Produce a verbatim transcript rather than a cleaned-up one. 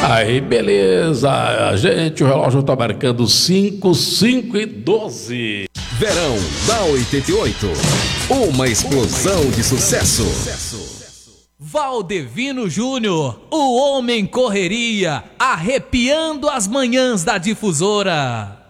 Aí, beleza, gente, o relógio tá marcando cinco, cinco e doze. Verão da oitenta e oito. Uma explosão de sucesso. Valdevino Júnior, o homem correria, arrepiando as manhãs da difusora.